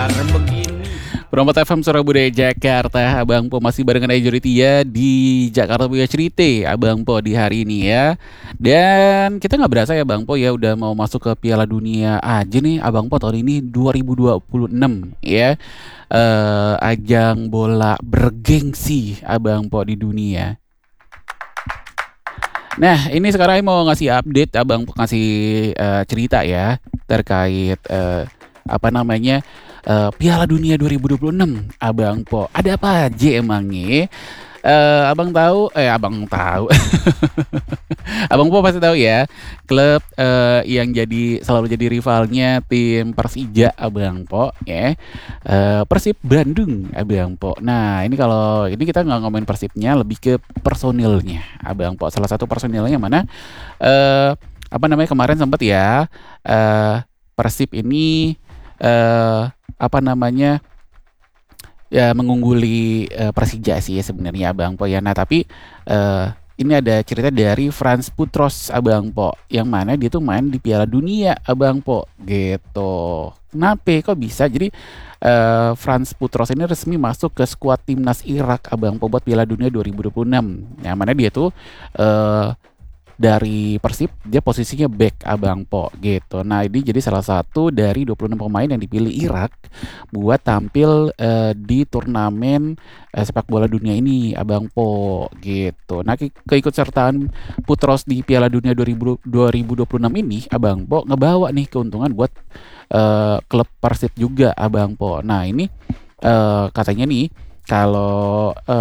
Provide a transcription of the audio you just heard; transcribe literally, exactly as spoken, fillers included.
Biar begini. Promot F M Suara Budaya Jakarta. Abang Po masih barengan Ejo Ritya di Jakarta Buya Cerita Abang Po di hari ini ya. Dan kita nggak berasa ya Bang Po ya udah mau masuk ke Piala Dunia aja nih Abang Po tahun ini dua ribu dua puluh enam ya. Eh, ajang bola bergengsi Abang Po di dunia. Nah ini sekarang mau ngasih update Abang Po ngasih uh, cerita ya terkait uh, apa namanya uh, Piala Dunia dua ribu dua puluh enam Abang Po. Ada apa aja emangnya? Uh, abang tahu, eh abang tahu, Abang Po pasti tahu ya klub uh, yang jadi selalu jadi rivalnya tim Persija Abang Po ya, uh, Persib Bandung Abang Po. Nah ini kalau ini kita nggak ngomongin Persibnya, lebih ke personilnya Abang Po. Salah satu personilnya mana? Uh, apa namanya kemarin sempat ya uh, Persib ini uh, apa namanya? Ya mengungguli uh, Persija sih ya sebenarnya Abang Po ya. Nah tapi uh, ini ada cerita dari Frans Putros Abang Po, yang mana dia tuh main di Piala Dunia Abang Po gitu. Kenapa kok bisa? Jadi uh, Frans Putros ini resmi masuk ke skuad timnas Irak Abang Po buat Piala Dunia dua ribu dua puluh enam. Yang mana dia tuh uh, dari Persib, dia posisinya back Abang Po gitu. Nah ini jadi salah satu dari dua puluh enam pemain yang dipilih Irak buat tampil uh, di turnamen uh, sepak bola dunia ini Abang Po gitu. Nah ke- keikutsertaan Putros di Piala Dunia dua ribu dua puluh enam ini Abang Po ngebawa nih keuntungan buat uh, klub Persib juga Abang Po. Nah ini uh, katanya nih kalau uh,